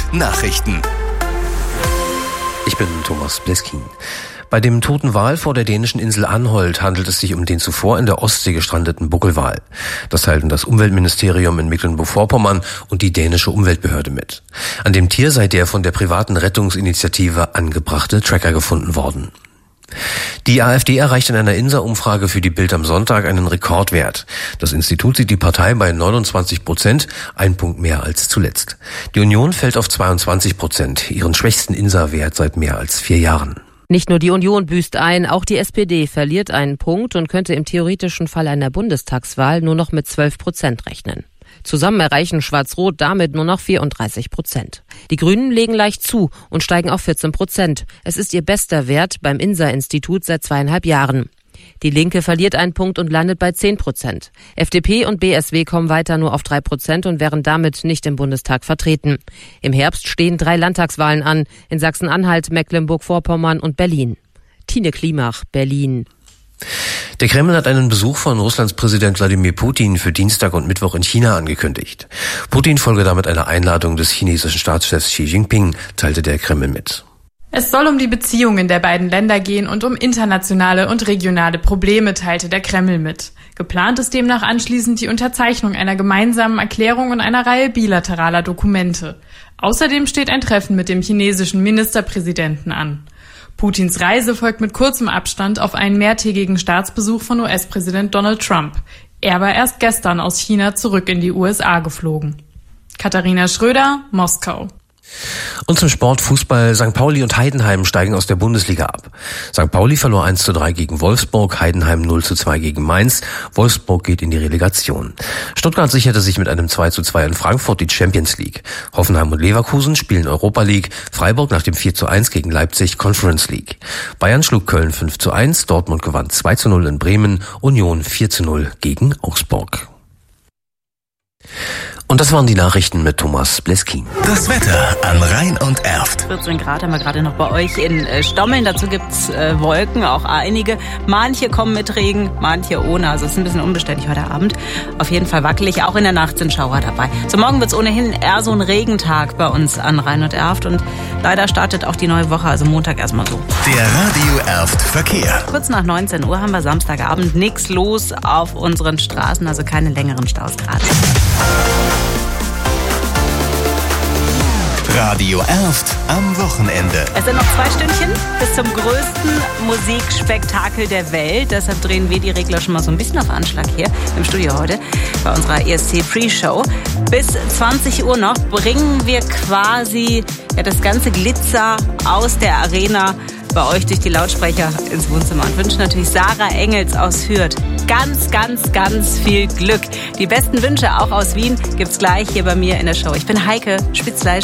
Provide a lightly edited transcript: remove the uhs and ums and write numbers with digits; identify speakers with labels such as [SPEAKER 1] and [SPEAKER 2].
[SPEAKER 1] Nachrichten.
[SPEAKER 2] Ich bin Thomas Bleskin. Bei dem toten Wal vor der dänischen Insel Anholt handelt es sich um den zuvor in der Ostsee gestrandeten Buckelwal. Das teilten das Umweltministerium in Mecklenburg-Vorpommern und die dänische Umweltbehörde mit. An dem Tier sei der von der privaten Rettungsinitiative angebrachte Tracker gefunden worden. Die AfD erreicht in einer INSA-Umfrage für die Bild am Sonntag einen Rekordwert. Das Institut sieht die Partei bei 29%, ein Punkt mehr als zuletzt. Die Union fällt auf 22%, ihren schwächsten INSA-Wert seit mehr als 4 Jahren.
[SPEAKER 3] Nicht nur die Union büßt ein, auch die SPD verliert einen Punkt und könnte im theoretischen Fall einer Bundestagswahl nur noch mit 12% rechnen. Zusammen erreichen Schwarz-Rot damit nur noch 34%. Die Grünen legen leicht zu und steigen auf 14%. Es ist ihr bester Wert beim INSA-Institut seit 2,5 Jahren. Die Linke verliert einen Punkt und landet bei 10%. FDP und BSW kommen weiter nur auf 3% und wären damit nicht im Bundestag vertreten. Im Herbst stehen 3 Landtagswahlen an, in Sachsen-Anhalt, Mecklenburg-Vorpommern und Berlin. Tine Klimach, Berlin.
[SPEAKER 2] Der Kreml hat einen Besuch von Russlands Präsident Wladimir Putin für Dienstag und Mittwoch in China angekündigt. Putin folge damit einer Einladung des chinesischen Staatschefs Xi Jinping, teilte der Kreml mit.
[SPEAKER 4] Es soll um die Beziehungen der beiden Länder gehen und um internationale und regionale Probleme, teilte der Kreml mit. Geplant ist demnach anschließend die Unterzeichnung einer gemeinsamen Erklärung und einer Reihe bilateraler Dokumente. Außerdem steht ein Treffen mit dem chinesischen Ministerpräsidenten an. Putins Reise folgt mit kurzem Abstand auf einen mehrtägigen Staatsbesuch von US-Präsident Donald Trump. Er war erst gestern aus China zurück in die USA geflogen. Katharina Schröder, Moskau.
[SPEAKER 2] Und zum Sport Fußball. St. Pauli und Heidenheim steigen aus der Bundesliga ab. St. Pauli verlor 1:3 gegen Wolfsburg, Heidenheim 0:2 gegen Mainz. Wolfsburg geht in die Relegation. Stuttgart sicherte sich mit einem 2:2 in Frankfurt die Champions League. Hoffenheim und Leverkusen spielen Europa League. Freiburg nach dem 4:1 gegen Leipzig Conference League. Bayern schlug Köln 5:1, Dortmund gewann 2:0 in Bremen, Union 4:0 gegen Augsburg. Und das waren die Nachrichten mit Thomas Bleskin.
[SPEAKER 1] Das Wetter an Rhein und Erft.
[SPEAKER 5] 14 Grad haben wir gerade noch bei euch in Stommeln. Dazu gibt's Wolken, auch einige. Manche kommen mit Regen, manche ohne. Also es ist ein bisschen unbeständig heute Abend. Auf jeden Fall wackelig. Auch in der Nacht sind Schauer dabei. So, morgen wird's ohnehin eher so ein Regentag bei uns an Rhein und Erft. Und leider startet auch die neue Woche, also Montag erstmal so.
[SPEAKER 1] Der Radio Erft Verkehr.
[SPEAKER 5] Kurz nach 19 Uhr haben wir Samstagabend nichts los auf unseren Straßen, also keine längeren Staus gerade.
[SPEAKER 1] Radio Erft am Wochenende.
[SPEAKER 5] Es sind noch 2 Stündchen bis zum größten Musikspektakel der Welt. Deshalb drehen wir die Regler schon mal so ein bisschen auf Anschlag hier im Studio heute bei unserer ESC Pre-Show. Bis 20 Uhr noch bringen wir quasi das ganze Glitzer aus der Arena bei euch durch die Lautsprecher ins Wohnzimmer und wünschen natürlich Sarah Engels aus Hürth ganz, ganz, ganz viel Glück. Die besten Wünsche auch aus Wien gibt's gleich hier bei mir in der Show. Ich bin Heike Spitzleisch.